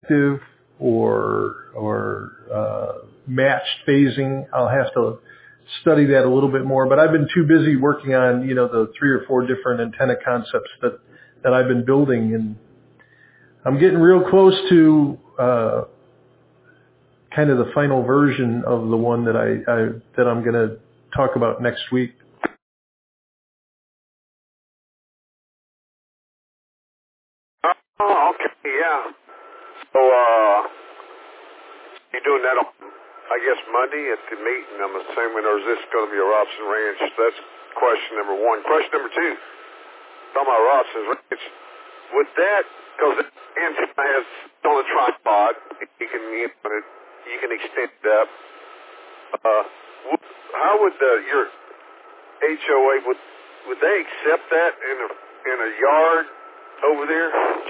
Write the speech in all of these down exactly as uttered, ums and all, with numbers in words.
active or or uh, matched phasing. I'll have to study that a little bit more. But I've been too busy working on, you know, the three or four different antenna concepts that, that I've been building. And I'm getting real close to uh, kind of the final version of the one that I, I that I'm going to talk about next week. Oh, okay, yeah. So, uh, you're doing that on, I guess, Monday at the meeting, I'm assuming, or is this going to be a Robson Ranch? That's question number one. Question number two, talking about Robson's Ranch, with that, because the antenna has on a tripod, you can, you know, you can extend it up. Uh, how would the, your H O A, would, would they accept that in a, in a yard over there?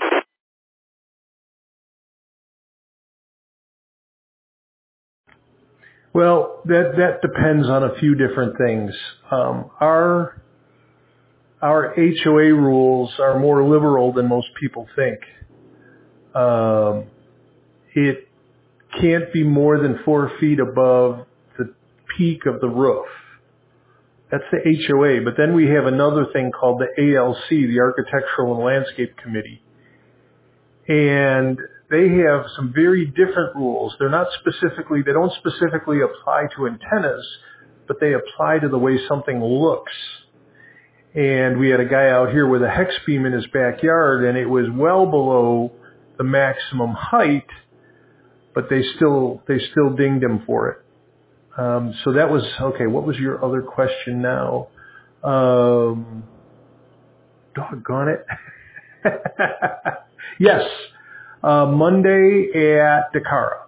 Well, that that depends on a few different things. Um, our our H O A rules are more liberal than most people think. Um, it can't be more than four feet above the peak of the roof. That's the H O A. But then we have another thing called the A L C, the Architectural and Landscape Committee. And they have some very different rules. They're not specifically, they don't specifically apply to antennas, but they apply to the way something looks. And we had a guy out here with a hex beam in his backyard, and it was well below the maximum height, but they still, they still dinged him for it. Um, so that was, okay, what was your other question now? Um, doggone it. Yes. Uh, Monday at Dakara.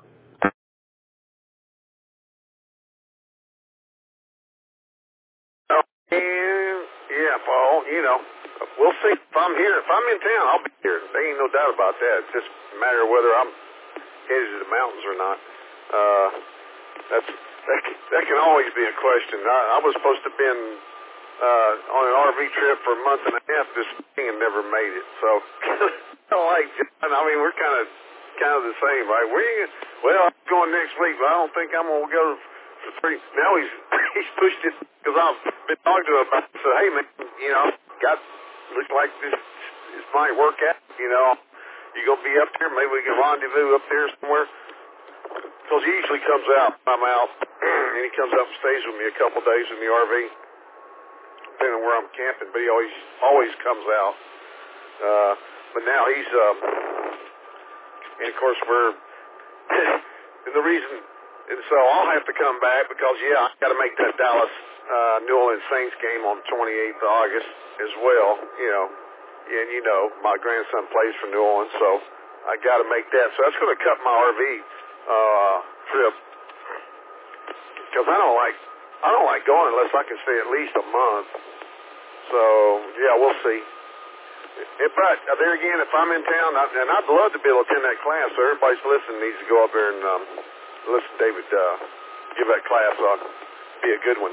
Oh, and, yeah, Paul, you know, we'll see. If I'm here, if I'm in town, I'll be here. There ain't no doubt about that. It's just a matter of whether I'm headed to the mountains or not. Uh, that's that, that can always be a question. I, I was supposed to have been uh, on an R V trip for a month and a half this spring and never made it. So, like, I mean, we're kind of kind of the same, right? We well, I'm going next week, but I don't think I'm gonna go for three. Now he's he's pushed it because I've been talking to him about it. So, hey, man, you know, got looks like this this might work out. You know, you gonna be up there? Maybe we can rendezvous up there somewhere. Because he usually comes out. I'm out, and he comes up and stays with me a couple days in the R V, depending on where I'm camping. But he always always comes out. Uh, but now he's, uh, and of course we're, and the reason, and so I'll have to come back because yeah, I got to make that Dallas uh, New Orleans Saints game on the twenty-eighth of August as well. You know, and you know my grandson plays for New Orleans, so I got to make that. So that's going to cut my R V. Uh, trip, because I don't like I don't like going unless I can stay at least a month. So yeah, we'll see. If I, there again, if I'm in town, I, and I'd love to be able to attend that class. So everybody's listening needs to go up there and um, listen to David uh, give that class. So it'll be a good one.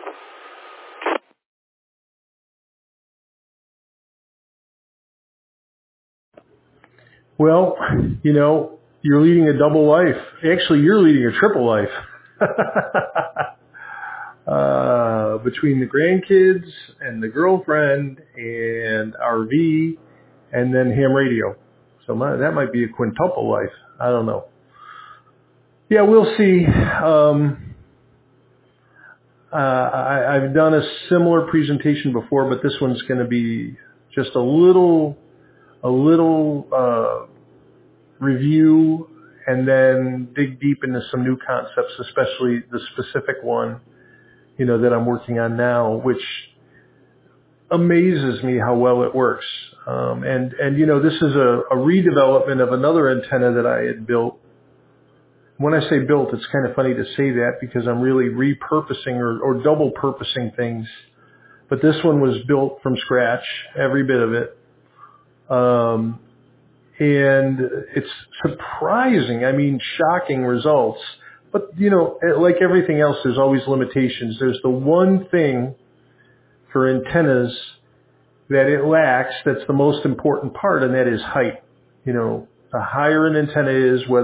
Well, you know, you're leading a double life. Actually, you're leading a triple life. uh, between the grandkids and the girlfriend and R V and then ham radio. So my, that might be a quintuple life. I don't know. Yeah, we'll see. Um, uh, I, I've done a similar presentation before, but this one's going to be just a little, a little, uh, review and then dig deep into some new concepts, especially the specific one, you know, that I'm working on now, which amazes me how well it works. Um, and, and, you know, this is a, a redevelopment of another antenna that I had built. When I say built, it's kind of funny to say that because I'm really repurposing or, or double purposing things. But this one was built from scratch, every bit of it. Um, And it's surprising, I mean, shocking results. But, you know, like everything else, there's always limitations. There's the one thing for antennas that it lacks that's the most important part, and that is height. You know, the higher an antenna is, whether